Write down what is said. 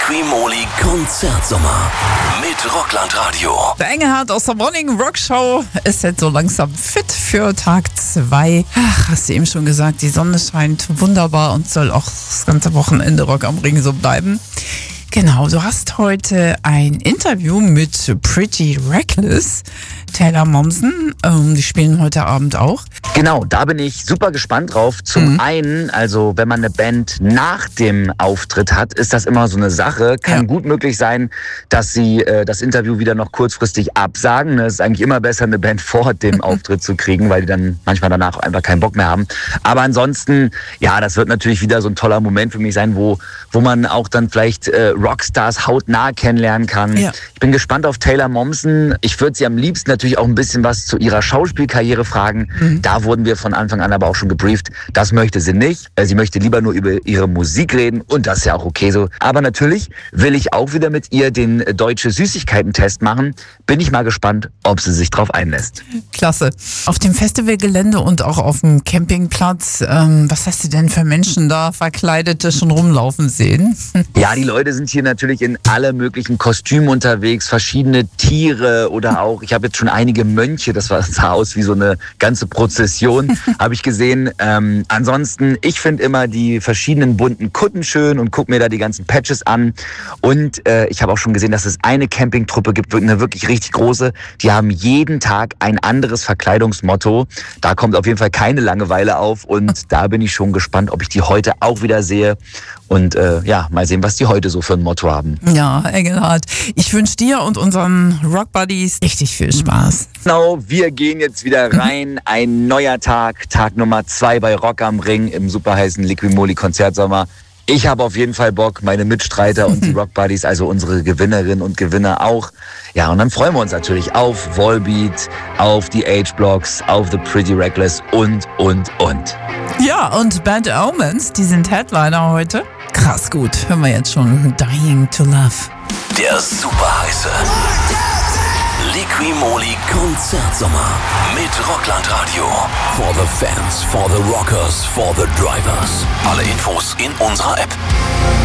Liqui-Moly Konzertsommer mit Rockland-Radio. Der Engelhardt aus der Morning Rock Show ist jetzt so langsam fit für Tag 2. Ach, hast du eben schon gesagt, die Sonne scheint wunderbar und soll auch das ganze Wochenende Rock am Ring so bleiben. Genau, du hast heute ein Interview mit Pretty Reckless, Taylor Momsen. Die spielen heute Abend auch. Genau, da bin ich super gespannt drauf. Zum einen, also wenn man eine Band nach dem Auftritt hat, ist das immer so eine Sache. Kann gut möglich sein, dass sie das Interview wieder noch kurzfristig absagen. Es ist eigentlich immer besser, eine Band vor dem Auftritt zu kriegen, weil die dann manchmal danach einfach keinen Bock mehr haben. Aber ansonsten, ja, das wird natürlich wieder so ein toller Moment für mich sein, wo man auch dann vielleicht Rockstars hautnah kennenlernen kann. Ja. Ich bin gespannt auf Taylor Momsen. Ich würde sie am liebsten natürlich auch ein bisschen was zu ihrer Schauspielkarriere fragen. Da wurden wir von Anfang an aber auch schon gebrieft. Das möchte sie nicht. Sie möchte lieber nur über ihre Musik reden und das ist ja auch okay so. Aber natürlich will ich auch wieder mit ihr den deutsche Süßigkeiten-Test machen. Bin ich mal gespannt, ob sie sich drauf einlässt. Klasse. Auf dem Festivalgelände und auch auf dem Campingplatz, was hast du denn für Menschen da Verkleidete schon rumlaufen sehen? Ja, die Leute sind hier natürlich in alle möglichen Kostümen unterwegs, verschiedene Tiere oder auch, ich habe jetzt schon einige Mönche, das sah aus wie so eine ganze Prozession, habe ich gesehen. Ansonsten, ich finde immer die verschiedenen bunten Kutten schön und gucke mir da die ganzen Patches an. Und ich habe auch schon gesehen, dass es eine Campingtruppe gibt, eine wirklich richtig große. Die haben jeden Tag ein anderes Verkleidungsmotto. Da kommt auf jeden Fall keine Langeweile auf und da bin ich schon gespannt, ob ich die heute auch wieder sehe. Und mal sehen, was die heute so für ein Motto haben. Ja, Engelhardt, ich wünsche dir und unseren Rock Buddies richtig viel Spaß. Genau, wir gehen jetzt wieder rein. Ein neuer Tag, Tag Nummer 2 bei Rock am Ring im superheißen Liqui-Moly Konzertsommer. Ich habe auf jeden Fall Bock, meine Mitstreiter und die Rock Buddies, also unsere Gewinnerinnen und Gewinner auch. Ja, und dann freuen wir uns natürlich auf Volbeat, auf die H-Blocks, auf The Pretty Reckless und. Ja, und Bad Omens, die sind Headliner heute. Krass gut, hören wir jetzt schon Dying to Love. Der superheiße Liqui-Moly Konzertsommer mit Rockland-Radio. For the fans, for the rockers, for the drivers. Alle Infos in unserer App.